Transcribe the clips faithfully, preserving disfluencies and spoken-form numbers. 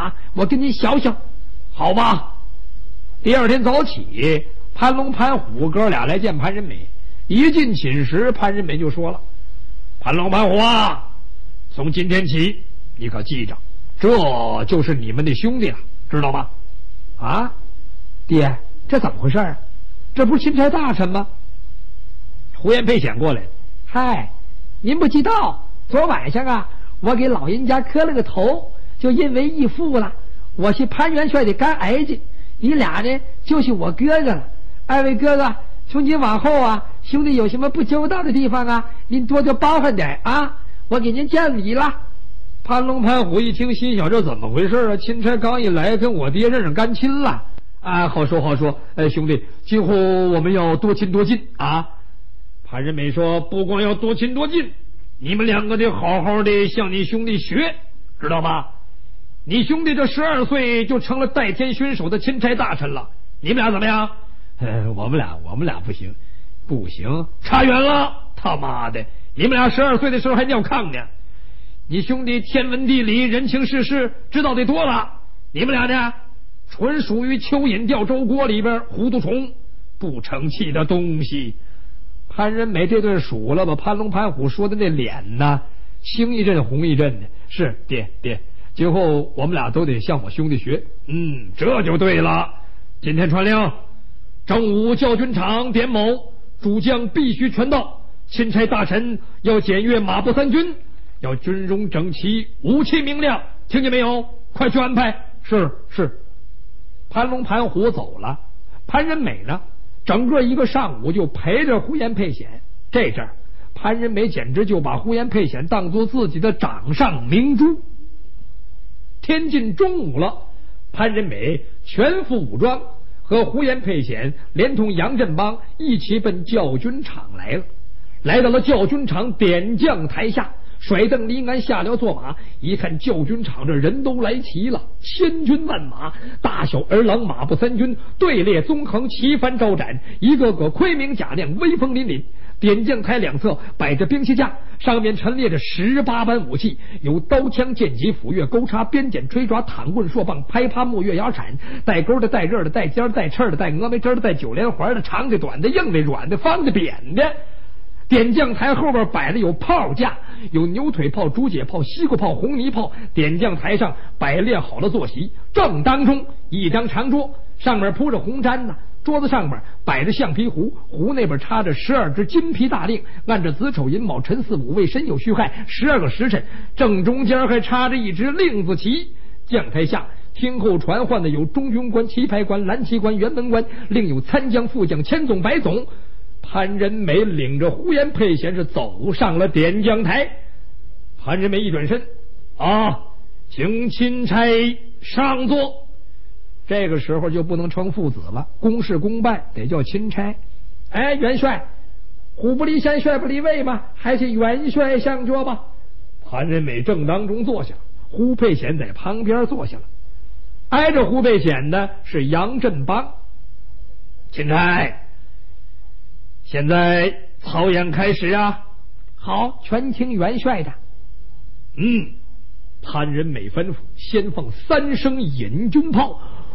马，我跟你消消， 好吧。第二天早起，潘龙潘虎哥俩来见潘仁美。一进寝室，潘仁美就说了：“潘龙潘虎啊，从今天起，你可记着，这就是你们的兄弟了，知道吗？” 啊，爹，这怎么回事啊？这不是钦差大臣吗？ 胡延沛显过来了。 嗨，您不知道，昨晚上啊，我给老人家磕了个头，就因为义父了。我是潘元帅的干儿子，你俩呢就是我哥哥了。二位哥哥，从今往后啊，兄弟有什么不周到的地方啊，您多多包涵点啊，我给您见礼了。 潘龙潘虎一听，心想这怎么回事啊？钦差刚一来，跟我爹认上干亲了啊！好说好说，哎，兄弟，今后我们要多亲多近啊！潘仁美说：“不光要多亲多近，你们两个得好好的向你兄弟学，知道吗？你兄弟这十二岁就成了代天巡守的钦差大臣了，你们俩怎么样？”呃，我们俩，我们俩不行，不行，差远了！他妈的，你们俩十二岁的时候还尿炕呢。你兄弟天文地理人情世事知道的多了，你们俩呢，纯属于蚯蚓掉粥锅里边糊涂虫，不成器的东西。潘仁美这顿数了，把潘龙潘虎说的那脸呢，青一阵红一阵的。是爹爹，今后我们俩都得向我兄弟学。嗯，这就对了。今天传令，正午教军场点某，诸将必须全到。钦差大臣要检阅马步三军，要军容整齐，武器明亮，听见没有？快去安排。是是。潘龙潘虎走了，潘仁美呢，整个一个上午就陪着呼延沛显。这阵儿，潘仁美简直就把呼延沛显当作自己的掌上明珠。天近中午了，潘仁美全副武装，和呼延沛显连同杨振邦一起奔教军场来了。来到了教军场点将台下，甩蹬离鞍下辽坐马，一看教军场这人都来齐了，千军万马，大小儿郎马步三军队列纵横，旗帆招展，一个个盔明甲亮，威风凛凛。点将台两侧摆着兵器架，上面陈列着十八般武器，有刀枪剑戟斧钺钩叉鞭锏锤爪躺棍槊棒拍耙木钺摇铲，带钩的带刃的带尖带刺的带峨眉针的带九连环的，长的短的硬的软的方的扁的。点将台后边摆的有炮架，有牛腿炮、竹节炮、西瓜炮、红泥炮。点将台上摆列好了坐席，正当中一张长桌，上面铺着红毡呢。桌子上边摆着橡皮壶，壶那边插着十二只金皮大令，按着子丑寅卯辰巳午未申酉戌亥十二个时辰，正中间还插着一只令字旗。将台下听候传唤的有中军官、旗牌官、蓝旗官、辕门官，另有参将、副将、千总、百总。潘仁美领着呼延沛显是走上了点将台。潘仁美一转身，啊，请钦差上座。这个时候就不能称父子了，公事公办得叫钦差。哎，元帅，虎不离山，帅不离位嘛，还是元帅上桌吧。潘仁美正当中坐下，呼沛显在旁边坐下了。挨着呼沛显的是杨振邦。钦差，现在操演开始啊！ 好，全听元帅的。 嗯，潘仁美吩咐，先放三声引军炮。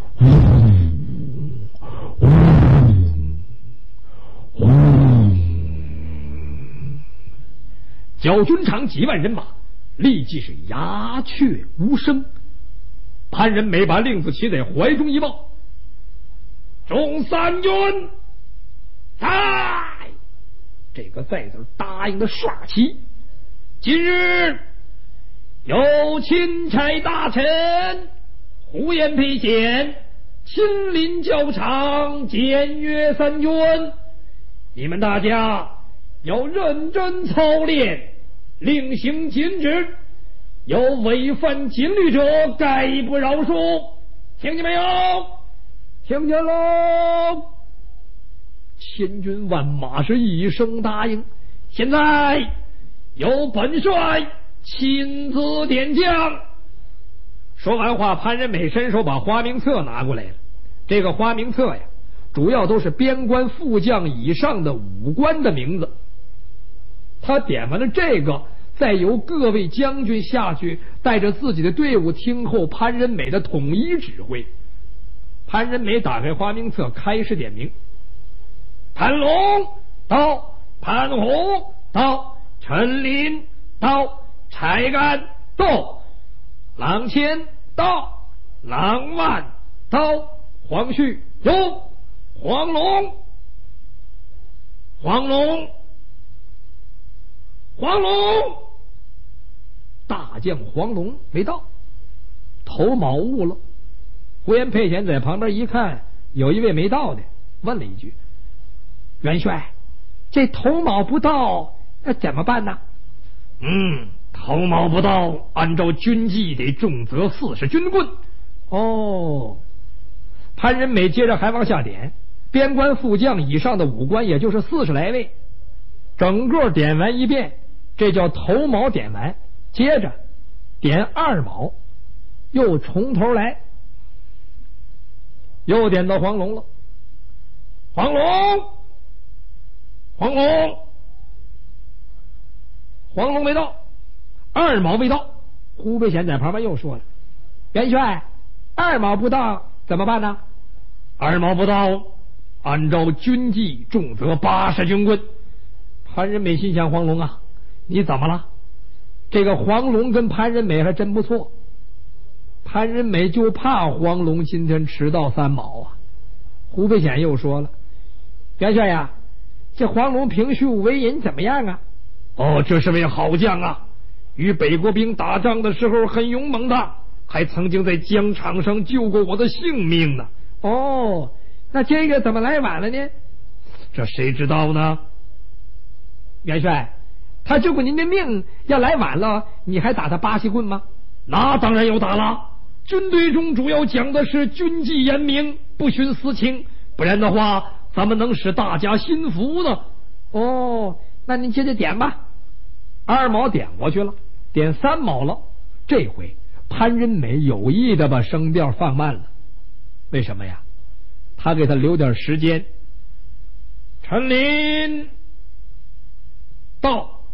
教军场几万人马立即是鸦雀无声。潘仁美把令子旗在怀中一抱，众三军在。这个在字答应的帅气。今日有钦差大臣呼延沛显亲临教场检阅三军，你们大家要认真操练，令行禁止，有违反禁律者概不饶恕，听见没有？听见喽！千军万马是一声答应。现在由本帅亲自点将。说完话，潘仁美伸手把花名册拿过来了。这个花名册呀，主要都是边关副将以上的武官的名字。他点完了这个， 再由各位将军下去，带着自己的队伍听候潘仁美的统一指挥。潘仁美打开花名册，开始点名：潘龙到，潘洪到，陈林到，柴干到，郎谦到，郎万到，黄旭有，黄龙黄龙黄龙大将黄龙没到，头卯误了。胡延沛贤在旁边一看，有一位没到的，问了一句：元帅，这头卯不到那怎么办呢？嗯，头卯不到，按照军纪得重则四十军棍。哦，潘仁美接着还往下点，边关副将以上的武官也就是四十来位，整个点完一遍，这叫头卯点完。接着点二卯，又从头来，又点到黄龙了。黄龙黄龙黄龙没到，二卯未到。胡备贤在旁边又说了：元帅，二卯不到怎么办呢？二卯不到，按照军纪重则八十军棍。潘仁美心想：黄龙啊，你怎么了？这个黄龙跟潘仁美还真不错，潘仁美就怕黄龙今天迟到三卯啊。胡备贤又说了：元帅呀，这黄龙平虚无为人怎么样啊？哦，这是位好将啊，与北国兵打仗的时候很勇猛的，还曾经在疆场上救过我的性命呢。哦，那这个怎么来晚了呢？这谁知道呢？元帅，他救过您的命，要来晚了，你还打他巴西棍吗？那当然要打了。军队中主要讲的是军纪严明，不徇私情，不然的话，咱们能使大家心服呢。哦，那您接着点吧。二卯点过去了，点三卯了。这回潘仁美有意的把声调放慢了，为什么呀？他给他留点时间。陈林到，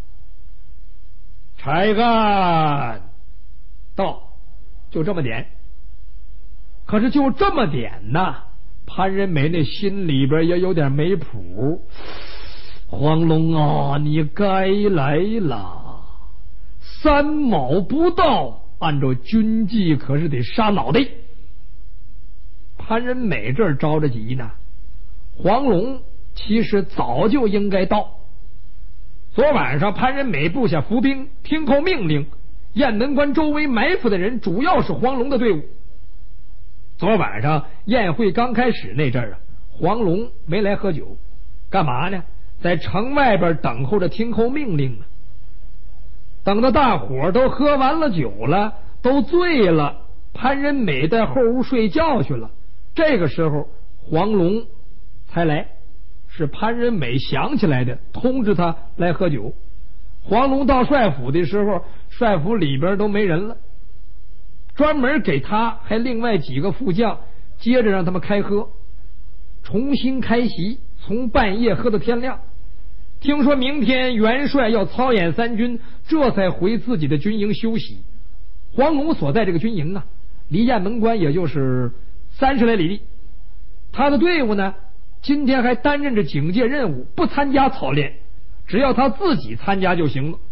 柴干到，就这么点。可是就这么点呐，潘仁美那心里边也有点没谱。黄龙啊，你该来了，三卯不到，按照军纪可是得杀脑袋。潘仁美这儿着着急呢，黄龙其实早就应该到。昨晚上潘仁美部下伏兵听候命令，雁门关周围埋伏的人主要是黄龙的队伍。昨晚上宴会刚开始那阵儿啊，黄龙没来喝酒，干嘛呢？在城外边等候着听候命令呢。等到大伙都喝完了酒了，都醉了，潘仁美在后屋睡觉去了。这个时候黄龙才来，是潘仁美想起来的，通知他来喝酒。黄龙到帅府的时候，帅府里边都没人了，专门给他还另外几个副将接着让他们开喝，重新开席，从半夜喝到天亮。听说明天元帅要操演三军，这才回自己的军营休息。黄龙所在这个军营啊，离雁门关也就是三十来里地。他的队伍呢，今天还担任着警戒任务，不参加操练，只要他自己参加就行了。